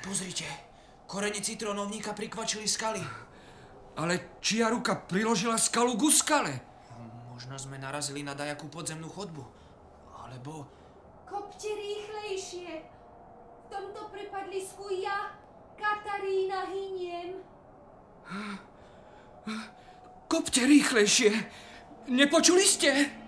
Pozrite, korene citrónovníka prikvačili skaly. Ale čia ruka priložila skalu ku skale. Možno sme narazili na dajakú podzemnú chodbu. Alebo... Kopte rýchlejšie. V tomto prepadlisku ja, Katarína, hyniem. Kopte rýchlejšie. Nepočuli ste?